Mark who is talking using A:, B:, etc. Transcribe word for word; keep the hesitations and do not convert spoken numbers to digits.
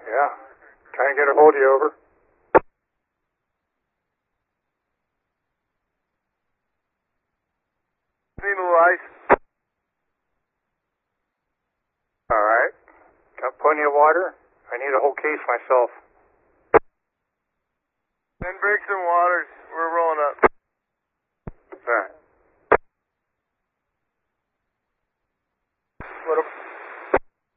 A: Yeah. Trying to get a hold of you, over.
B: Need a little ice.
A: All right. Got plenty of water. I need a whole case myself.
B: Then break some waters.